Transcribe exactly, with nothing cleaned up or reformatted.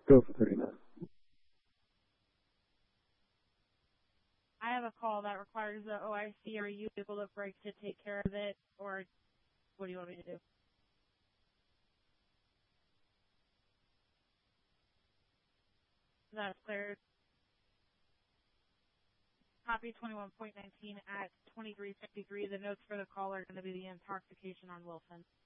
Go for thirty-nine. I have a call that requires the O I C. Are you able to break to take care of it, or what do you want me to do? That's cleared. Copy twenty-one point nineteen at twenty-three fifty-three. The notes for the call are going to be the intoxication on Wilson.